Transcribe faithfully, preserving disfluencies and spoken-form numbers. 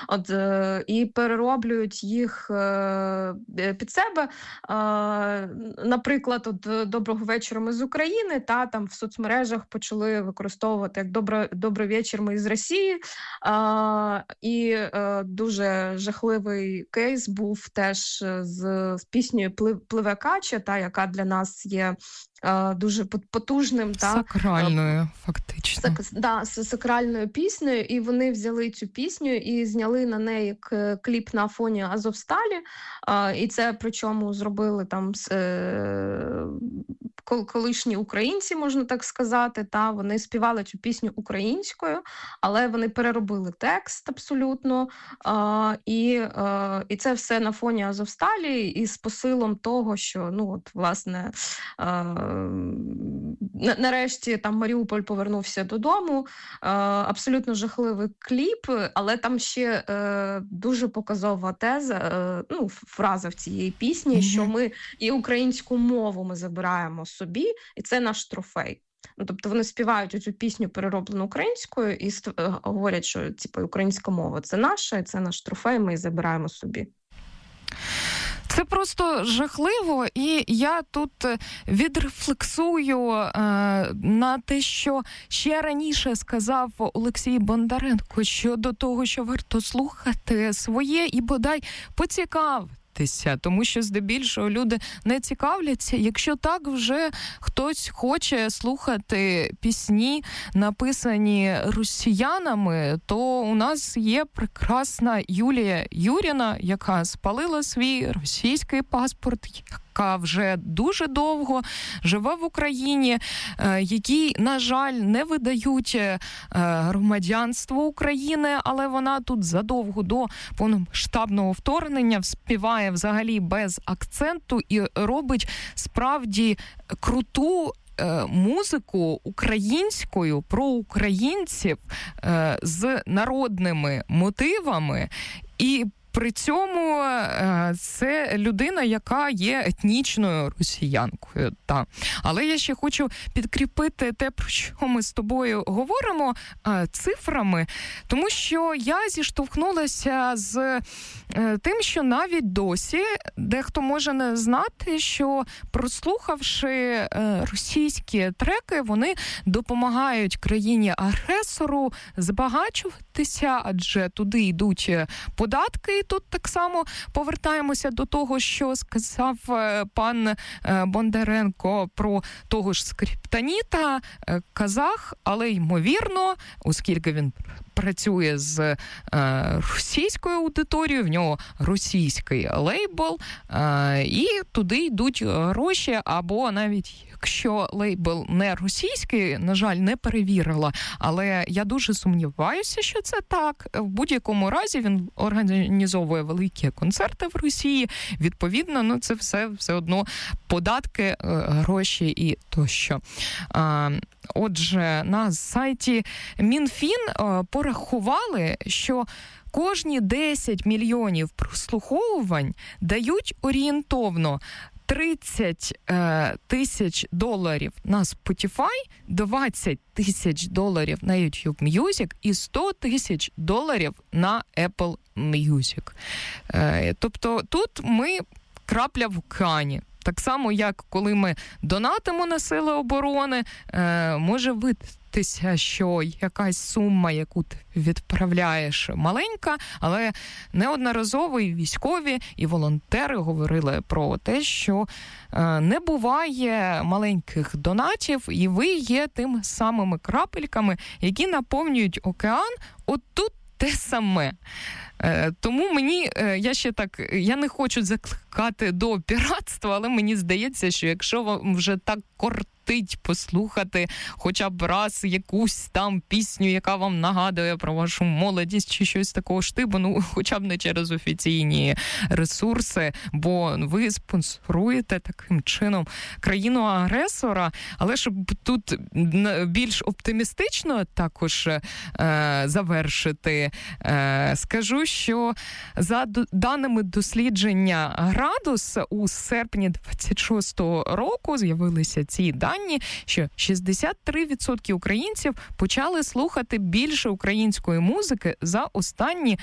От, е, і перероблюють їх е, під себе. Е, наприклад, от «Доброго вечора, ми з України», та там в соцмережах почали використовувати як «Добро, добрий вечір, ми з Росії». Е, і е, дуже жахливий кейс був теж з, з піснею «Пливе кача», та, яка для нас є дуже потужним. Сакральною, та, фактично. Сак, да, сакральною піснею, і вони взяли цю пісню і зняли на неї кліп на фоні Азовсталі, і це причому зробили там е, колишні українці, можна так сказати, та вони співали цю пісню українською, але вони переробили текст абсолютно, а, і, а, і це все на фоні Азовсталі, і з посилом того, що, ну, от, власне, а, нарешті там Маріуполь повернувся додому, а, абсолютно жахливий кліп, але там ще а, дуже показова теза, а, ну, фраза в цієї пісні, mm-hmm. що ми і українську мову ми забираємо собі, і це наш трофей. Ну, тобто вони співають цю пісню перероблену українською і ст- говорять, що типу, українська мова – це наша, і це наш трофей, ми її забираємо собі. Це просто жахливо, і я тут відрефлексую е, на те, що ще раніше сказав Олексій Бондаренко щодо того, що варто слухати своє і бодай поцікавити. Тому що здебільшого люди не цікавляться. Якщо так вже хтось хоче слухати пісні, написані росіянами, то у нас є прекрасна Юлія Юріна, яка спалила свій російський паспорт, яка вже дуже довго живе в Україні, якій, на жаль, не видають громадянство України, але вона тут задовго до повномасштабного вторгнення співає взагалі без акценту і робить справді круту музику українською про українців з народними мотивами. І при цьому це людина, яка є етнічною росіянкою. Та. Але я ще хочу підкріпити те, про що ми з тобою говоримо, цифрами, тому що я зіштовхнулася з тим, що навіть досі дехто може не знати, що прослухавши російські треки, вони допомагають країні-агресору збагачуватися, адже туди йдуть податки. Тут так само повертаємося до того, що сказав пан Бондаренко про того ж Скриптоніта, казах, але ймовірно, оскільки він працює з е, російською аудиторією, в нього російський лейбл, е, і туди йдуть гроші, або навіть якщо лейбл не російський, на жаль, не перевірила, але я дуже сумніваюся, що це так. В будь-якому разі він організовує великі концерти в Росії, відповідно, ну це все, все одно податки, гроші і тощо. Е, Отже, на сайті Мінфін порахували, що кожні десять мільйонів прослуховувань дають орієнтовно тридцять е, тисяч доларів на Spotify, двадцять тисяч доларів на YouTube Music і сто тисяч доларів на Apple Music. Е, тобто тут ми крапля в океані. Так само, як коли ми донатимо на Сили оборони, е, може видатися, що якась сума, яку ти відправляєш, маленька, але неодноразово і військові, і волонтери говорили про те, що е, не буває маленьких донатів, і ви є тими самими крапельками, які наповнюють океан. От тут те саме. Тому мені, я ще так, я не хочу закликати до піратства, але мені здається, що якщо вам вже так кортить послухати хоча б раз якусь там пісню, яка вам нагадує про вашу молодість чи щось такого штибу, ну хоча б не через офіційні ресурси, бо ви спонсоруєте таким чином країну-агресора, але щоб тут більш оптимістично також е, завершити, е, скажу, що за даними дослідження «Градус» у серпні двадцять шостого року з'явилися ці дані, що шістдесят три відсотки українців почали слухати більше української музики за останні